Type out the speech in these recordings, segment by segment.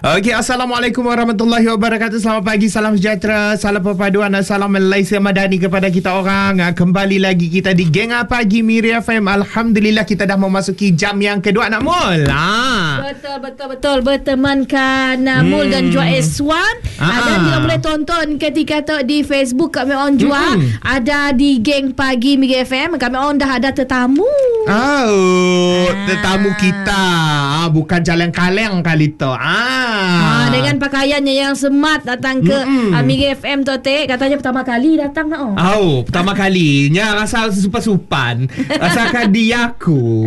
Okey, Assalamualaikum warahmatullahi wabarakatuh. Selamat pagi, salam sejahtera, salam perpaduan, salam Malaysia Madani kepada kita orang. Kembali lagi kita di Geng Pagi Miri FM. Alhamdulillah kita dah memasuki jam yang kedua, nak Mul. Betul bertemankan Mul dan Joyce Swan. Dan kita boleh tonton ketika tu di Facebook kami on juga. Ada di Geng Pagi Miri FM. Kami on dah ada tetamu. Tetamu kita. Bukan jalan kaleng kali tu. Dengan pakaiannya yang smart datang ke Miri FM tu katanya pertama kali datang nak. Pertama kalinya rasa supan-supan. Rasakan dia aku.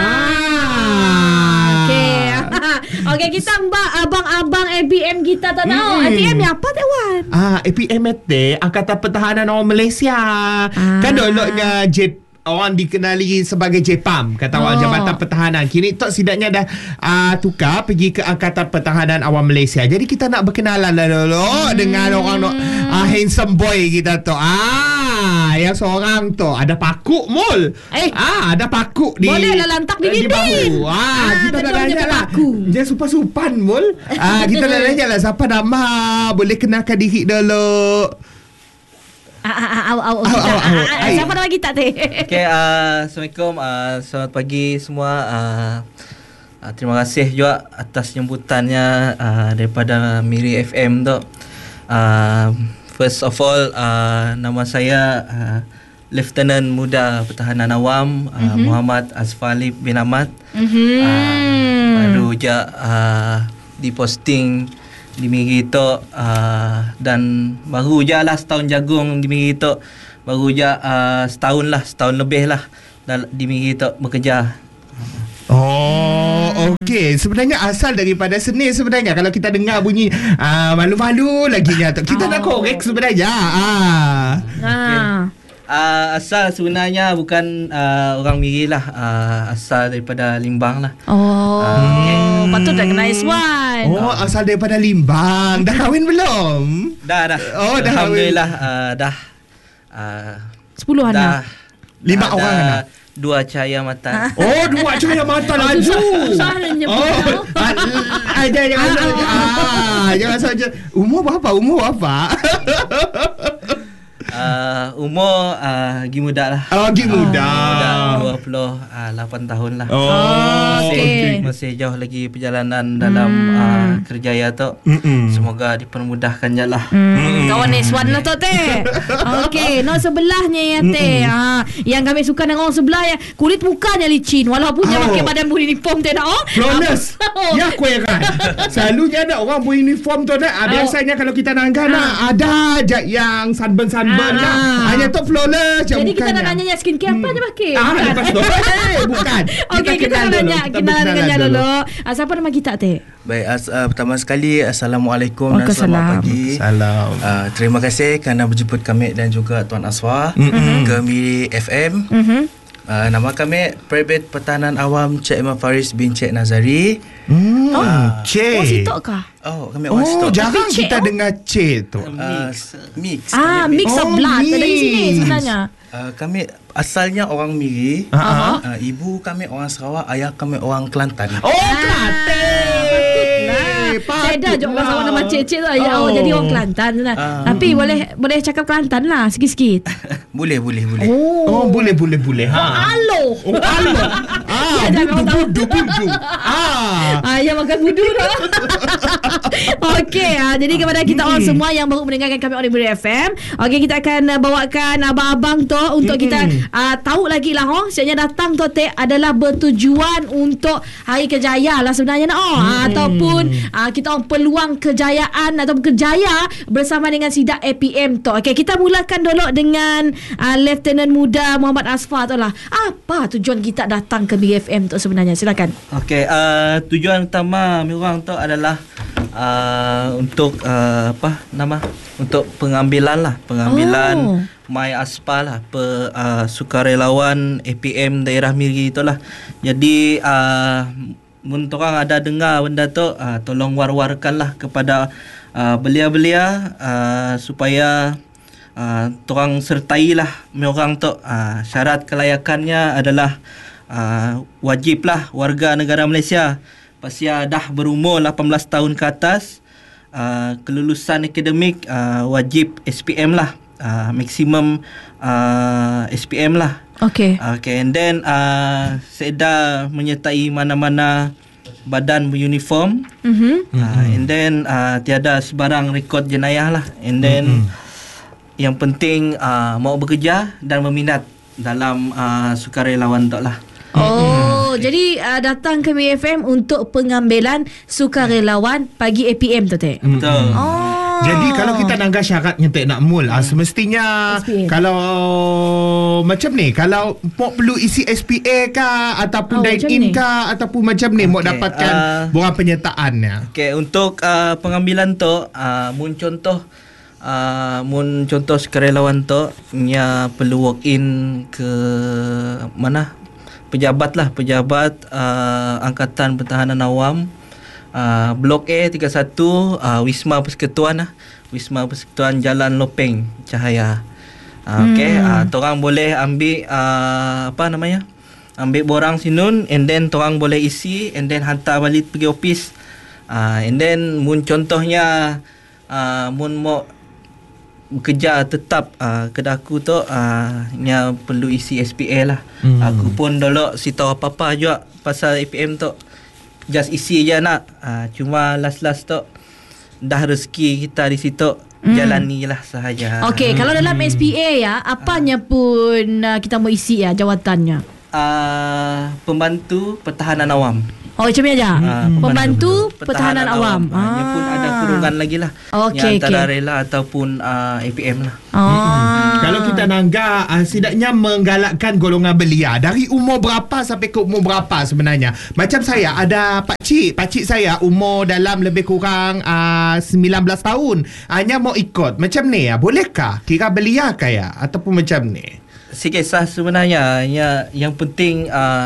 Okey, kita abang-abang APM kita tak tahu. APM ni apa tak Wan? APM itu Angkatan Pertahanan Orang Malaysia. Kan dulunya orang dikenali sebagai JPAM, kata orang Jabatan Pertahanan. Kini tok sidaknya dah tukar pergi ke Angkatan Pertahanan Awam Malaysia. Jadi kita nak berkenalan lah dulu dengan orang handsome boy kita tu. Yang seorang tu ada pakuk Mul. Ada pakuk di. Boleh lah lantak di bahu. Kita nak tanya lah. Dia supan-supan Mul. Kita nak tanya lah siapa nama. Boleh kenalkan diri dulu. Siapa nama kita teh? Okay, Assalamualaikum, selamat pagi semua. Terima kasih juga atas jemputannya daripada Miri FM tu. First of all, nama saya Lieutenant Muda Pertahanan Awam, Muhammad Asfali bin Ahmad. Baru je diposting di Miri tu, dan baru je lah setahun jagung di Miri tu. Baru je setahun lebih lah di Miri tu bekerja. Okey. Sebenarnya asal daripada seni sebenarnya. Kalau kita dengar bunyi malu-malu lagi kita nak korek sebenarnya. Asal sebenarnya bukan orang Miri lah. Asal daripada Limbang lah. Patut dah kenal Iswan. Asal daripada Limbang. Dah kahwin belum? Dah. Dah Alhamdulillah dah 10 anak. 5 orang anak. 2 cahaya mata. 2 cahaya mata laju. Susahnya jangan saja. Umur berapa? Umur gi muda lah. Gi muda. 28 tahun lah. Masih jauh lagi perjalanan dalam kerjaya tu. Semoga dipermudahkan je lah. Kawan Iswan lah tu teh. Okey, no sebelahnya ya teh. Yang kami suka dengan orang sebelah ya, kulit mukanya licin walaupun dia pakai badan uniform teh dah. Flawless. Ya aku kan. Selalunya ada orang uniform tu dah. Biasanya kalau kita nangga ada aja yang sunburn hanya top flawless. Jadi kita nak nanya skincare apa dia pakai? Lepas tu bukan. Okey, kita nak kenal dulu. Siapa nama kita teh? Baik, pertama sekali Assalamualaikum dan selamat pagi. Salam. Terima kasih kerana berjemput kami dan juga Tuan Aswa ke Miri FM. Nama kami Perbet Pertahanan Awam Cik Imam Faris bin Cik Nazari. Cik. Sitok kah? Kami orang Sitok. Jarang kita dengar Cik tu. Mix. Mix of blood dari sini sebenarnya. Kami asalnya orang Miri. Ibu kami orang Sarawak, ayah kami orang Kelantan. Kelantan. Saya dah juga sama nama Cik-Cik tu. Jadi orang Kelantan lah. Tapi boleh cakap Kelantan lah sikit-sikit. Boleh. Boleh. Alo. Budu. Yang makan budu dah. Okey, jadi kepada kita orang semua yang baru mendengarkan kami on Miri FM, okey, kita akan bawakan abang-abang tu untuk kita tahu lagi lah. Sebenarnya datang tu adalah bertujuan untuk hari kejayaan lah sebenarnya ataupun kita orang peluang kejayaan ataupun kerjaya bersama dengan sidak APM tu. Okey, kita mulakan dulu dengan Lieutenant Muda Muhammad Asfar tu lah. Apa tujuan kita datang ke Miri FM tu sebenarnya? Silakan. Okey, tujuan utama orang tu adalah untuk untuk pengambilan My Aspa lah, sukarelawan APM daerah Miri itulah. Jadi untuk orang ada dengar benda tu, tolong war-warkanlah kepada belia-belia supaya torang sertailah orang tu. Syarat kelayakannya adalah wajiblah warga negara Malaysia pasal dah berumur 18 tahun ke atas, kelulusan akademik wajib SPM lah, maksimum SPM lah. Okay. Okay, and then Seda menyertai mana-mana badan beruniform. And then tiada sebarang rekod jenayah lah. And then yang penting mau bekerja dan berminat dalam sukarelawan tu lah. Jadi datang ke MIFM untuk pengambilan sukarelawan pagi APM tu teh. Betul. Jadi kalau kita nangga syaratnya tak nak mul, semestinya SPA. kalau macam ni, kalau mau perlu isi SPA kah ataupun dine-in kah ataupun macam ni mau dapatkan borang penyertaannya. Okay, untuk pengambilan tu mun contoh sukarelawan tu nya perlu walk in ke mana? Pejabat Angkatan Pertahanan Awam, Blok A 31, Wisma Persekutuan Jalan Lopeng Cahaya. Okey, torang boleh ambil ambil borang sinun, and then torang boleh isi and then hantar balik pergi office. And then mun contohnya mun mau bekerja tetap kedaku tu nya perlu isi SPA lah. Aku pun dulu si tahu apa-apa juga pasal APM tu, just isi je nak. Cuma last tu dah rezeki kita di situ, jalani lah sahaja. Okey, kalau dalam SPA ya, apanya pun kita mau isi ya jawatannya. Pembantu Pertahanan Awam. Macam ni aja. Pembantu Pertahanan Awam. Dia pun ada kurungan lagi lah. Okey, antara rela ataupun APM lah. Kalau kita nangga setidaknya menggalakkan golongan belia dari umur berapa sampai ke umur berapa sebenarnya. Macam saya ada pakcik saya umur dalam lebih kurang 19 tahun. Hanya mau ikut. Macam ni ya, bolehkah? Kira belia kah ya ataupun macam ni? Si kisah sebenarnya yang penting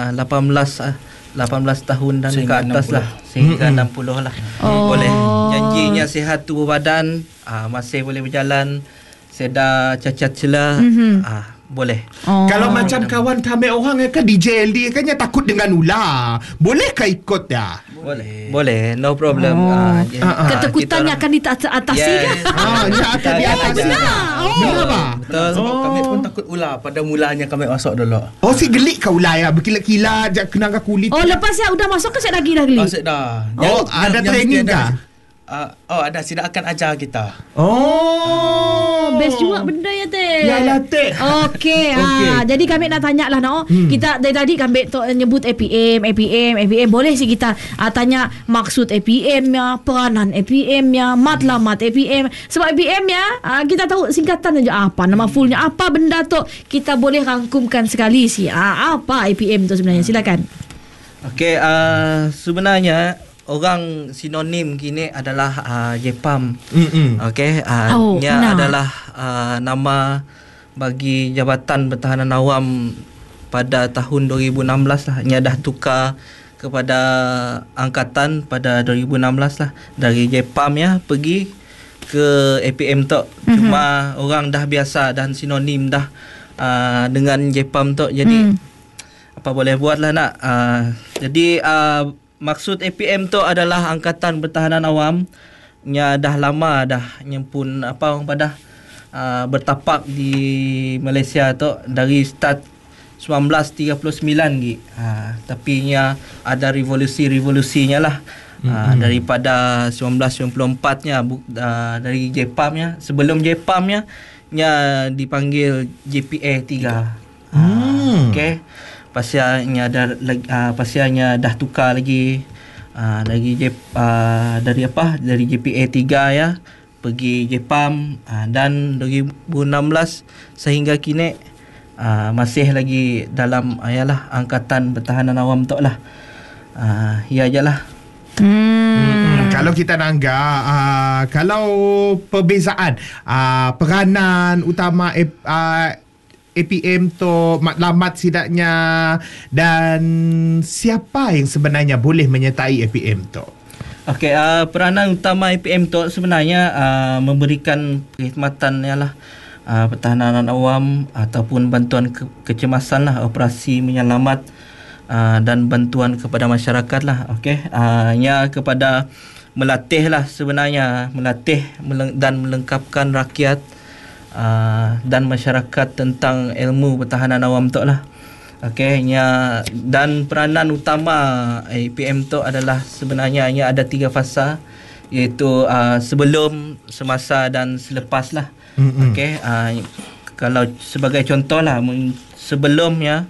18 tahun dan sehingga ke atas 60. lah, sehingga 60 lah. Boleh. Janjinya sihat tubuh badan, masih boleh berjalan, seda cacat celah, boleh. Kalau macam kawan kami orang kan di JLD kan takut dengan ular, bolehkah ikut ya? Boleh, no problem. Ketakutannya akan diatasi kan? Akan diatasi. Benar ba? Betul. Kami pun takut ular pada mulanya kami masuk dulu. Si gelik kau ular ya, berkilat-kilat jak kena kulit. Lepas saya dah masuk ke saya lagi dah geli? Masuk dah. Ada training kah? Ada, Sida akan ajar kita. Best juga benda ya teh. Yalah teh. Okey. Jadi kami nak tanya lah kita dari tadi kami nyebut APM. Boleh sih kita tanya maksud APM nya, peranan APM nya, matlamat APM. Sebab APM ya kita tahu singkatan aja apa, nama fullnya apa benda tu kita boleh rangkumkan sekali sih. Apa APM tu sebenarnya? Silakan. Okey, sebenarnya orang sinonim kini adalah JPAM. Okey, adalah nama bagi Jabatan Pertahanan Awam pada tahun 2016 lah. Nya dah tukar kepada angkatan pada 2016 lah, dari JPAM ya pergi ke APM tu. Cuma orang dah biasa dan sinonim dah dengan JPAM tu, jadi apa boleh buat lah nak. Jadi maksud APM tu adalah Angkatan Pertahanan Awam. Nya dah lama dah nyempun orang pada bertapak di Malaysia tu dari start 1939 lagi. Tapi nya ada revolusinya lah. Daripada 1994 nya dari JPAM nya, sebelum JPAM nya dipanggil JPA 3. Okey. Pasianya dah tukar lagi dari JPA 3 ya pergi JPAM, dan 2016 sehingga kini masih lagi dalam Angkatan Pertahanan Awam tu lah. Ya ajalah. Kalau kita nangga kalau perbezaan peranan utama APM tu, matlamat sidaknya, dan siapa yang sebenarnya boleh menyertai APM tu? Okey, peranan utama APM tu sebenarnya memberikan perkhidmatan pertahanan awam ataupun bantuan kecemasan lah, operasi menyelamat dan bantuan kepada masyarakat lah. Okey, nya kepada melatih lah sebenarnya, melatih dan melengkapkan rakyat dan masyarakat tentang ilmu pertahanan awam tu lah. Okey, dan peranan utama APM tu adalah sebenarnya ada 3 fasa, iaitu sebelum, semasa dan selepas lah. Okey, kalau sebagai contoh lah, sebelumnya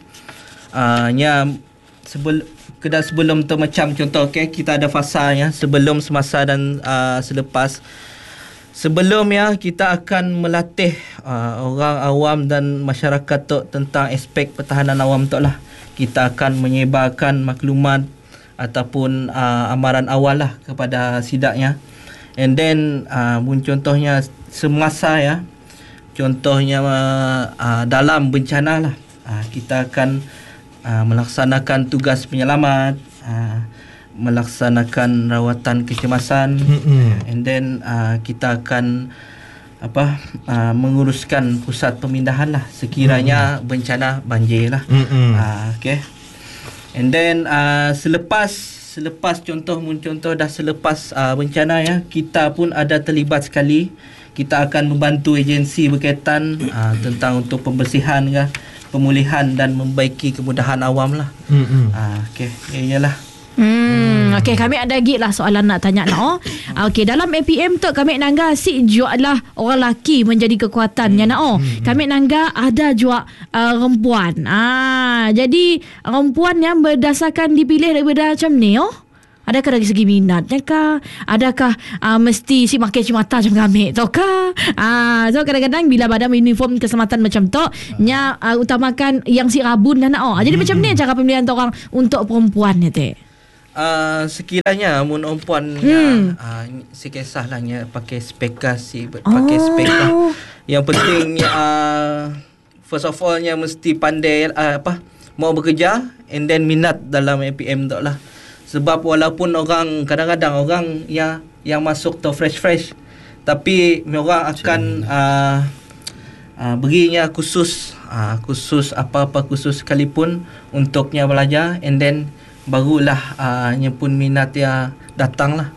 sebelum tu macam contoh, okey, kita ada fasanya sebelum, semasa dan selepas. Sebelumnya kita akan melatih orang awam dan masyarakat tu tentang aspek pertahanan awam tu lah. Kita akan menyebarkan maklumat ataupun amaran awal lah kepada sidaknya. And then contohnya semasa ya, contohnya dalam bencana lah, kita akan melaksanakan tugas penyelamat, melaksanakan rawatan kecemasan, and then kita akan menguruskan pusat pemindahan lah sekiranya bencana banjir lah. Okay. And then selepas contoh dah selepas bencana ya, kita pun ada terlibat sekali. Kita akan membantu agensi berkaitan tentang untuk pembersihan ke, pemulihan dan membaiki kemudahan awam lah. Okay, iyalah. Okey, kami ada lagi lah soalan nak tanya nak. Okey, dalam APM tu kami nangga si jual lah orang lelaki menjadi kekuatannya nak. Kami nangga ada jual perempuan. Jadi perempuan yang berdasarkan dipilih daripada macam ni adakah dari segi minatnya kah? Adakah mesti si makin cimata macam kami tu kah? So kadang-kadang bila badan uniform keselamatan macam tu nya utamakan yang si rabun dan jadi macam ni cara pemilihan orang untuk perempuan ni teh. Sekiranya mun perempuan si kesahlahnya pakai spekasi, pakai spekah. Yang penting first of all nya mesti pandai mau bekerja and then minat dalam APM tu lah. Sebab walaupun orang kadang-kadang orang yang masuk tu fresh tapi orang akan berinya khusus apa-apa khusus sekalipun untuknya belajar, and then barulah pun minat dia datang lah.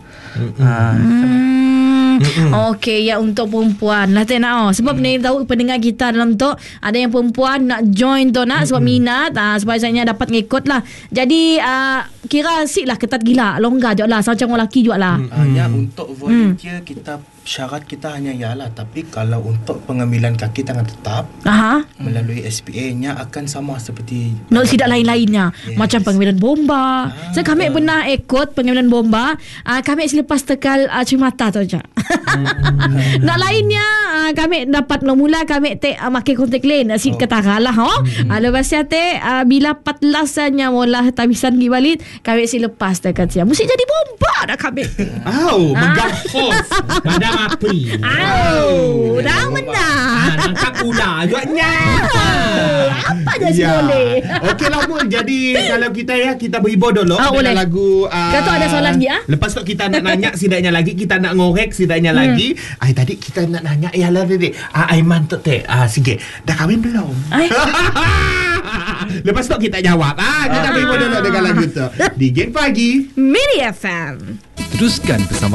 Okey, ya untuk perempuan lah teh nak. Sebab ni tahu pendengar kita dalam tu ada yang perempuan nak join tu nak sebab minat, supaya saya dapat ngikut lah. Jadi kira sik lah ketat gila, longgar je lah macam orang lelaki juga lah. Ya, untuk volunteer kita syarat kita hanya ialah, tapi kalau untuk pengambilan kaki tangan tetap melalui SPA-nya akan sama seperti sidak lain-lainnya. Macam pengambilan bomba. Saya kami pernah ikut pengambilan bomba. Kami selepas tekal cimata tu je. Nak lainnya kami dapat mula kami makin kontak lain si ketara lah. Lepas tu bila 14 nya mula tabisan pergi balik, kami selepas dekat siang mesti jadi bomba dah kami. Menggafos pada api. Dah menang. Nangkap ular agaknya. Apa je si boleh. Okey lah Mul. Jadi kalau kita berhibur dulu dengan lagu kata ada soalan dia. Lepas tu kita nak nanya sidaknya lagi, kita nak ngorek sidaknya lagi. Tadi kita nak nanya ialah tadi Aiman tu sikit dah kahwin belum? Lepas tu kita jawab. Kita berhibur dulu dengan lagu tu di Geng Pagi Miri FM. Teruskan bersama